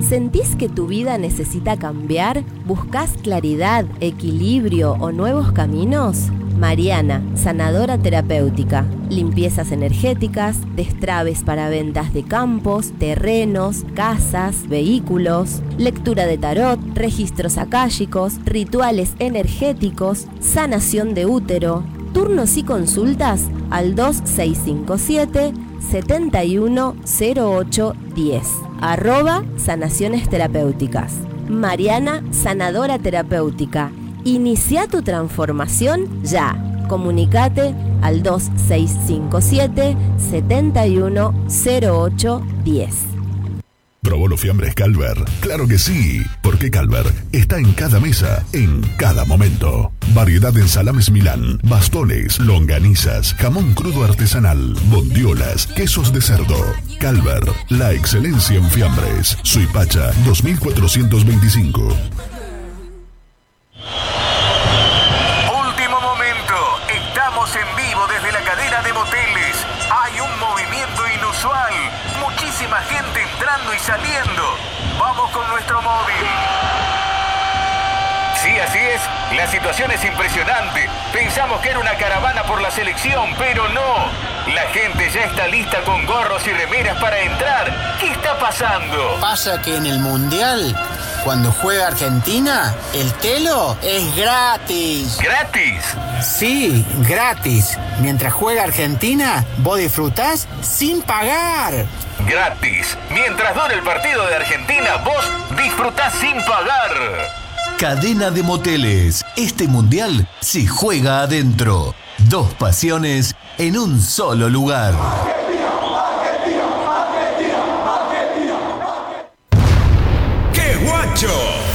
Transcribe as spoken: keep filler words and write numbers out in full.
¿Sentís que tu vida necesita cambiar? ¿Buscás claridad, equilibrio o nuevos caminos? Mariana, sanadora terapéutica. Limpiezas energéticas, destraves para ventas de campos, terrenos, casas, vehículos, lectura de tarot, registros akáshicos, rituales energéticos, sanación de útero. Turnos y consultas al dos seis cinco siete, siete uno cero ocho diez. Arroba sanaciones terapéuticas. Mariana, sanadora terapéutica. Inicia tu transformación ya. Comunicate al dos seis cinco siete, siete uno cero ocho diez. ¿Probó los fiambres Calver? ¡Claro que sí! Porque Calver está en cada mesa, en cada momento. Variedad en salames Milán, bastones, longanizas, jamón crudo artesanal, bondiolas, quesos de cerdo. Calver, la excelencia en fiambres. Suipacha dos mil cuatrocientos veinticinco. Último momento. Estamos en vivo desde la cadena de moteles. Hay un movimiento inusual. Muchísima gente entrando y saliendo. Vamos con nuestro móvil. Sí, así es. La situación es impresionante. Pensamos que era una caravana por la selección, pero no. La gente ya está lista con gorros y remeras para entrar. ¿Qué está pasando? Pasa que en el Mundial, cuando juega Argentina, el telo es gratis. ¿Gratis? Sí, gratis. Mientras juega Argentina, vos disfrutás sin pagar. Gratis. Mientras dure el partido de Argentina, vos disfrutás sin pagar. Cadena de moteles. Este mundial se juega adentro. Dos pasiones en un solo lugar. ¡Qué guacho!